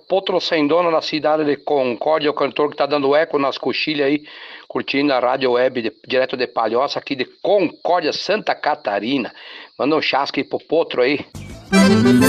Potro Sem Dono, na cidade de Concórdia, o cantor que tá dando eco nas coxilhas aí, curtindo a rádio web direto de Palhoça, aqui de Concórdia, Santa Catarina. Manda um chasque pro Potro aí.